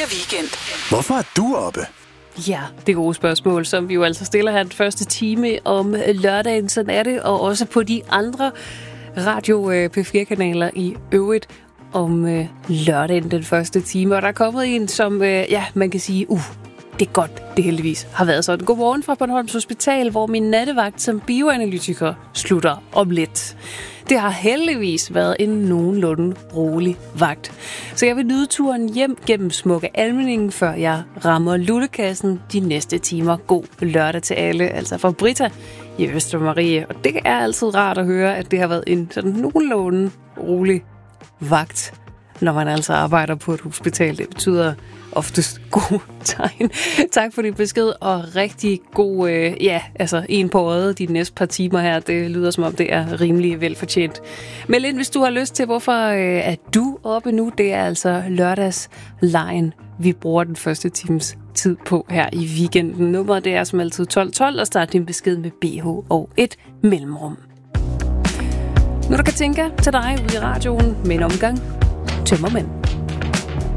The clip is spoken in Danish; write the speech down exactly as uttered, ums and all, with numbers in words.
Weekend. Hvorfor er du oppe? Ja, det er gode spørgsmål, som vi jo altså stiller her den første time om lørdagen. Sådan er det, og også på de andre Radio P fire-kanaler i øvrigt om øh, lørdagen den første time. Og der er kommet en, som øh, ja, man kan sige, uh, det er godt, det heldigvis har været sådan. Godmorgen fra Bornholms Hospital, hvor min nattevagt som bioanalytiker slutter om lidt. Det har heldigvis været en nogenlunde rolig vagt. Så jeg vil nyde turen hjem gennem smukke Almindingen, før jeg rammer luttekassen de næste timer. God lørdag til alle, altså fra Britta i Østermarie. Og det er altid rart at høre, at det har været en sådan nogenlunde rolig vagt, når man altså arbejder på et hospital. Det betyder oftest god tegn. Tak for din besked, og rigtig god, øh, ja, altså en på øjet de næste par timer her. Det lyder som om, det er rimelig velfortjent. Meld ind, hvis du har lyst til, hvorfor øh, er du oppe nu. Det er altså lørdagslejen, vi bruger den første times tid på her i weekenden. Nummeret det er som altid tolv tolv, og start din besked med B H og et mellemrum. Nu der kan tænke til dig ude i radioen med en omgang tømmermænd.